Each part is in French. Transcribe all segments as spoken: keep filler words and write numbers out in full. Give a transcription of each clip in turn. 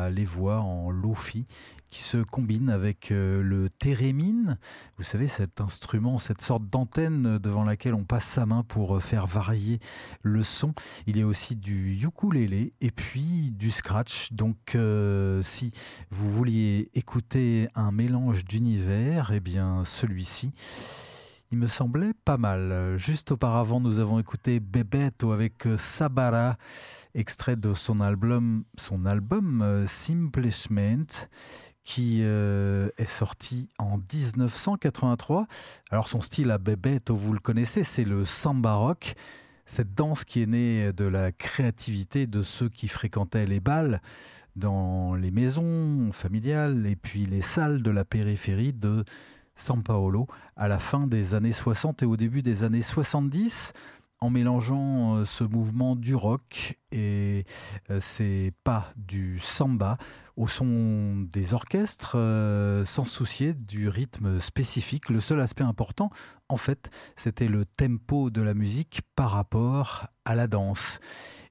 a les voix en lofi qui se combinent avec euh, le thérémine. Vous savez, cet instrument, cette sorte d'antenne devant laquelle on passe sa main pour euh, faire varier le son. Il y a aussi du ukulélé et puis du scratch. Donc, euh, si vous vouliez écouter un mélange d'univers, eh bien, celui-ci, il me semblait pas mal. Juste auparavant, nous avons écouté Bebeto avec euh, Sabara, extrait de son album, son album euh, Simplesment, qui euh, est sorti en dix-neuf cent quatre-vingt-trois. Alors son style à Bebeto, vous le connaissez, c'est le samba rock, cette danse qui est née de la créativité de ceux qui fréquentaient les bals dans les maisons familiales et puis les salles de la périphérie de São Paulo à la fin des années soixante et au début des années soixante-dix, en mélangeant euh, ce mouvement du rock et euh, ces pas du samba au son des orchestres, euh, sans se soucier du rythme spécifique. Le seul aspect important, en fait, c'était le tempo de la musique par rapport à la danse.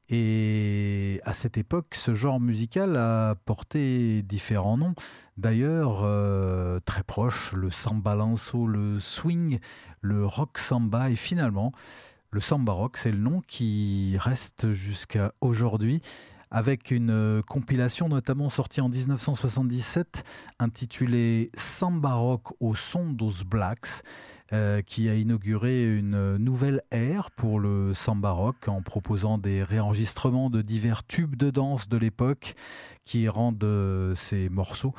Et à cette époque, ce genre musical a porté différents noms. D'ailleurs, euh, très proche, le samba lanço, le swing, le rock samba et finalement, le samba rock, c'est le nom qui reste jusqu'à aujourd'hui, avec une compilation notamment sortie en dix-neuf cent soixante-dix-sept intitulée Samba rock au son dos blacks, euh, qui a inauguré une nouvelle ère pour le samba rock en proposant des réenregistrements de divers tubes de danse de l'époque qui rendent euh, ces morceaux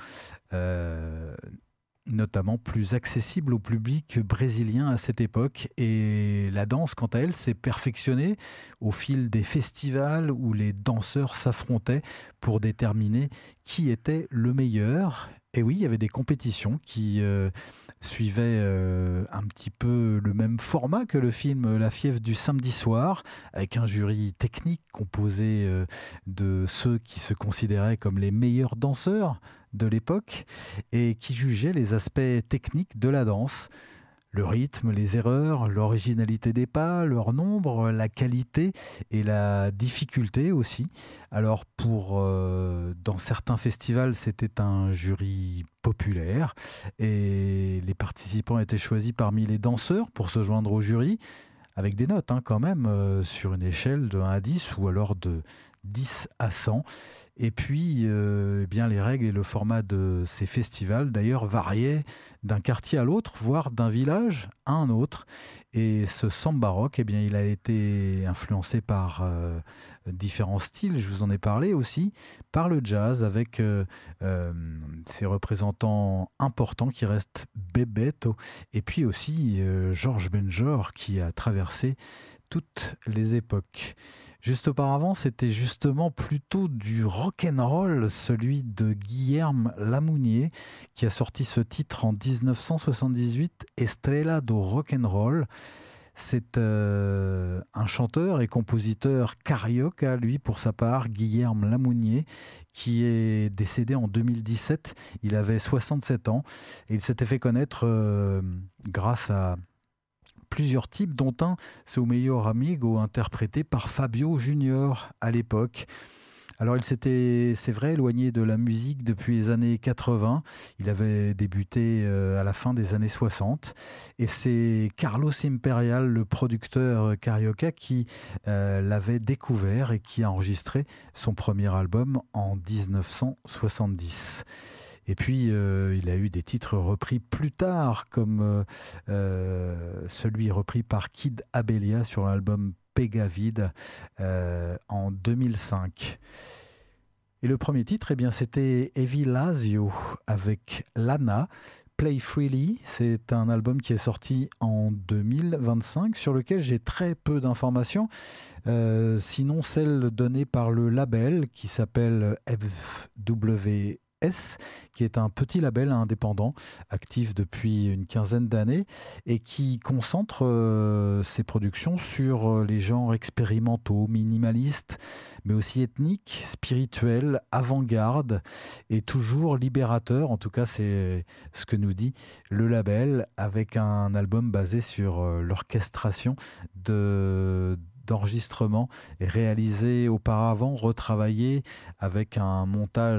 euh, notamment plus accessible au public brésilien à cette époque. Et la danse, quant à elle, s'est perfectionnée au fil des festivals où les danseurs s'affrontaient pour déterminer qui était le meilleur. Et oui, il y avait des compétitions qui euh, suivaient euh, un petit peu le même format que le film La Fièvre du samedi soir, avec un jury technique composé euh, de ceux qui se considéraient comme les meilleurs danseurs de l'époque et qui jugeait les aspects techniques de la danse, le rythme, les erreurs, l'originalité des pas, leur nombre, la qualité et la difficulté aussi. Alors pour euh, dans certains festivals, c'était un jury populaire et les participants étaient choisis parmi les danseurs pour se joindre au jury avec des notes hein, quand même euh, sur une échelle de un à dix ou alors de dix à cent. Et puis, euh, eh bien, les règles et le format de ces festivals, d'ailleurs, variaient d'un quartier à l'autre, voire d'un village à un autre. Et ce samba rock, eh bien, il a été influencé par euh, différents styles, je vous en ai parlé aussi, par le jazz, avec euh, euh, ses représentants importants qui restent Bebeto, et puis aussi euh, Georges Benjor, qui a traversé toutes les époques. Juste auparavant, c'était justement plutôt du rock'n'roll, celui de Guilherme Lamounier, qui a sorti ce titre en dix-neuf cent soixante-dix-huit, Estrela do Rock'n'Roll. C'est euh, un chanteur et compositeur carioca, lui, pour sa part, Guilherme Lamounier, qui est décédé en deux mille dix-sept. Il avait soixante-sept ans et il s'était fait connaître euh, grâce à plusieurs types, dont un, c'est au Meilleur Amigo, interprété par Fabio Junior à l'époque. Alors il s'était, c'est vrai, éloigné de la musique depuis les années quatre-vingts. Il avait débuté euh, à la fin des années soixante. Et c'est Carlos Imperial, le producteur carioca, qui euh, l'avait découvert et qui a enregistré son premier album en dix-neuf cent soixante-dix. Et puis, euh, il a eu des titres repris plus tard, comme euh, euh, celui repris par Kid Abelha sur l'album Pegavid euh, en deux mille cinq. Et le premier titre, eh bien, c'était Evi Lazio avec Lana. Play Freely, c'est un album qui est sorti en deux mille vingt-cinq, sur lequel j'ai très peu d'informations, euh, sinon celles données par le label qui s'appelle F W S, qui est un petit label indépendant, actif depuis une quinzaine d'années, et qui concentre euh, ses productions sur euh, les genres expérimentaux, minimalistes, mais aussi ethniques, spirituels, avant-garde, et toujours libérateurs. En tout cas, c'est ce que nous dit le label, avec un album basé sur euh, l'orchestration de d'enregistrement réalisé auparavant, retravaillé avec un montage